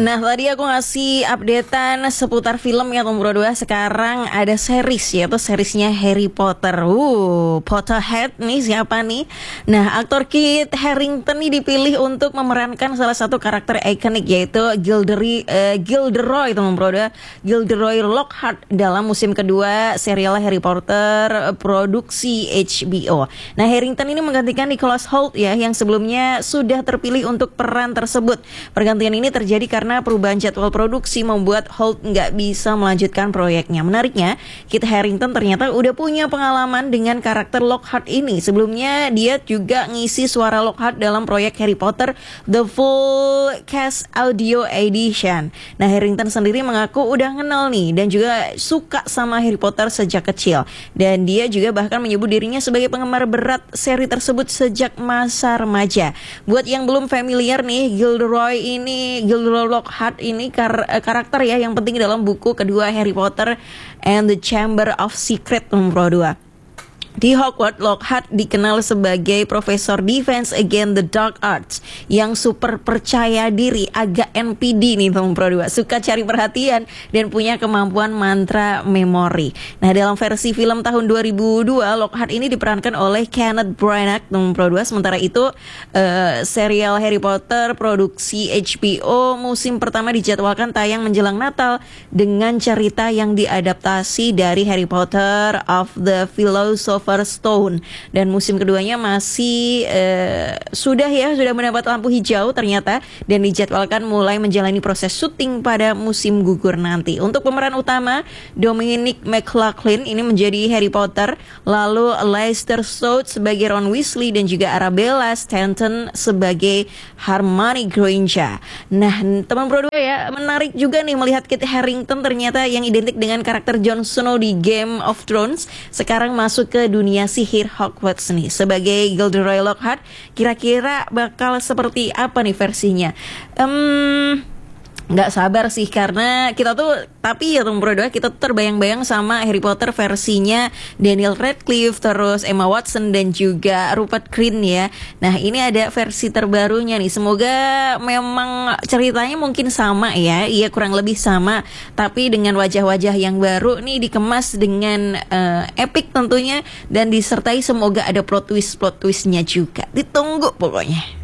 Nah, tadi aku ngasih updatean seputar film ya Tom Bro 2. Sekarang ada series, yaitu seriesnya Harry Potter. Potterhead nih siapa nih? Nah, aktor Kit Harington nih dipilih untuk memerankan salah satu karakter ikonik, yaitu Gilderoy Tom Bro 2. Gilderoy Lockhart dalam musim kedua serial Harry Potter produksi HBO. Nah, Harington ini menggantikan Nicholas Hoult ya, yang sebelumnya sudah terpilih untuk peran tersebut. Pergantian ini terjadi karena perubahan jadwal produksi membuat Hoult nggak bisa melanjutkan proyeknya. Menariknya, Kit Harington ternyata udah punya pengalaman dengan karakter Lockhart ini. Sebelumnya dia juga ngisi suara Lockhart dalam proyek Harry Potter The Full Cast Audio Edition. Nah, Harington sendiri mengaku udah kenal nih dan juga suka sama Harry Potter sejak kecil. Dan dia juga bahkan menyebut dirinya sebagai penggemar berat seri tersebut sejak masa remaja. Buat yang belum familiar nih, Gilderoy Lockhart ini karakter ya yang penting dalam buku kedua Harry Potter and the Chamber of Secrets nomor 2. Di Hogwarts, Lockhart dikenal sebagai Profesor Defense Against the Dark Arts yang super percaya diri, agak NPD nih Tom Pro 2, suka cari perhatian dan punya kemampuan mantra memori. Nah, dalam versi film tahun 2002, Lockhart ini diperankan oleh Kenneth Branagh Tom Pro 2. Sementara itu, serial Harry Potter produksi HBO musim pertama dijadwalkan tayang menjelang Natal dengan cerita yang diadaptasi dari Harry Potter of the Philosopher's Stone, dan musim keduanya masih sudah mendapat lampu hijau ternyata, dan dijadwalkan mulai menjalani proses syuting pada musim gugur nanti. Untuk pemeran utama, Dominic McLaughlin ini menjadi Harry Potter, lalu Leicester Stout sebagai Ron Weasley dan juga Arabella Stanton sebagai Hermione Granger. Nah, teman Pro 2 ya, menarik juga nih melihat Kit Harington ternyata yang identik dengan karakter Jon Snow di Game of Thrones sekarang masuk ke dunia sihir Hogwarts nih sebagai Gilderoy Lockhart. Kira-kira bakal seperti apa nih versinya? Nggak sabar sih, karena kita tuh, tapi ya Tom Bro 2, kita tuh terbayang-bayang sama Harry Potter versinya Daniel Radcliffe, terus Emma Watson dan juga Rupert Grint ya. Nah, ini ada versi terbarunya nih. Semoga memang ceritanya mungkin sama ya, iya kurang lebih sama, tapi dengan wajah-wajah yang baru nih, dikemas dengan epic tentunya, dan disertai semoga ada plot twistnya juga. Ditunggu pokoknya.